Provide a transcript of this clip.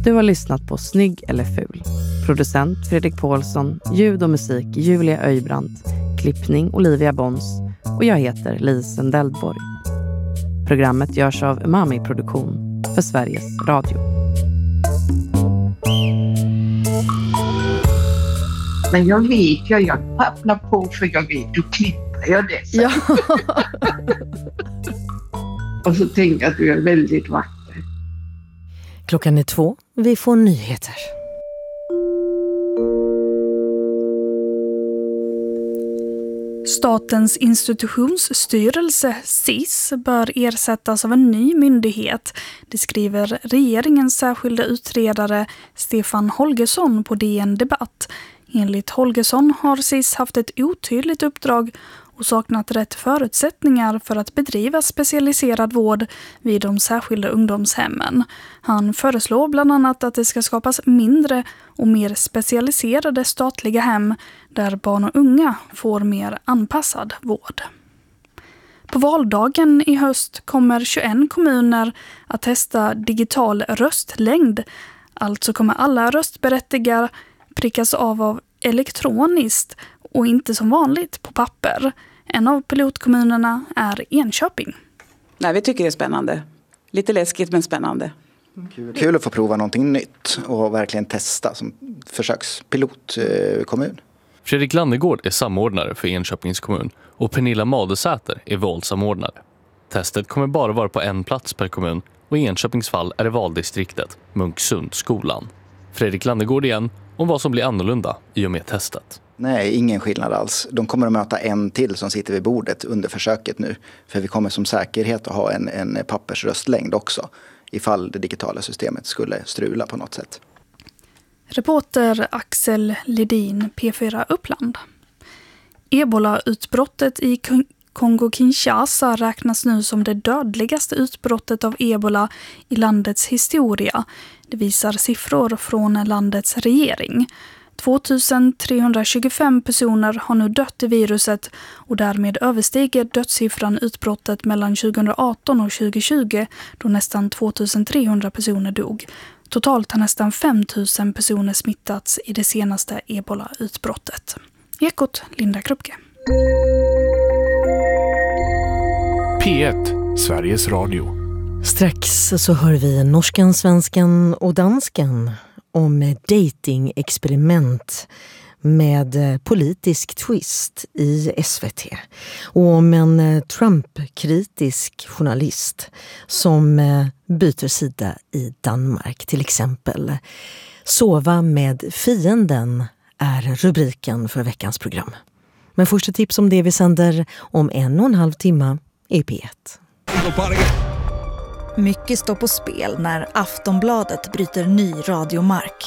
Du har lyssnat på Snygg eller ful. Producent Fredrik Paulsson, ljud och musik Julia Öjbrandt, klippning Olivia Bons och jag heter Lisen Deldborg. Programmet görs av Umami Produktion för Sveriges Radio. Men jag vet, jag papplar på för jag vet, då klipper jag det. Ja. Och så tänker jag att du är väldigt vacker. Klockan är 2. Vi får nyheter. Statens institutionsstyrelse, SIS, bör ersättas av en ny myndighet. Det skriver regeringens särskilda utredare Stefan Holgersson på DN Debatt. Enligt Holgersson har SIS haft ett otydligt uppdrag och saknat rätt förutsättningar för att bedriva specialiserad vård vid de särskilda ungdomshemmen. Han föreslår bland annat att det ska skapas mindre och mer specialiserade statliga hem där barn och unga får mer anpassad vård. På valdagen i höst kommer 21 kommuner att testa digital röstlängd. Alltså kommer alla röstberättigade prickas av elektroniskt och inte som vanligt på papper. En av pilotkommunerna är Enköping. Nej, vi tycker det är spännande. Lite läskigt men spännande. Kul att få prova någonting nytt och verkligen testa som försökspilotkommun. Fredrik Landegård är samordnare för Enköpings kommun och Pernilla Madesäter är valsamordnare. Testet kommer bara vara på en plats per kommun och i Enköpings fall är det valdistriktet Munksundskolan. Fredrik Landegård igen om vad som blir annorlunda i och med testet. Nej, ingen skillnad alls. De kommer att möta en till som sitter vid bordet under försöket nu. För vi kommer som säkerhet att ha en pappersröstlängd också. Ifall det digitala systemet skulle strula på något sätt. Reporter Axel Ledin, P4 Uppland. Ebola-utbrottet i Kongo-Kinshasa räknas nu som det dödligaste utbrottet av ebola i landets historia. Det visar siffror från landets regering. 2325 personer har nu dött i viruset och därmed överstiger dödssiffran utbrottet mellan 2018 och 2020 då nästan 2300 personer dog. Totalt har nästan 5000 personer smittats i det senaste ebola-utbrottet. Ekot, Linda Krupke. P1, Sveriges Radio. Strax så hör vi norskan, svenskan och danskan om dating-experiment med politisk twist i SVT. Och om en Trump-kritisk journalist som byter sida i Danmark till exempel. Sova med fienden är rubriken för veckans program. Men första tips om det vi sänder om 1,5 timme i P1. Mycket står på spel när Aftonbladet bryter ny radiomark.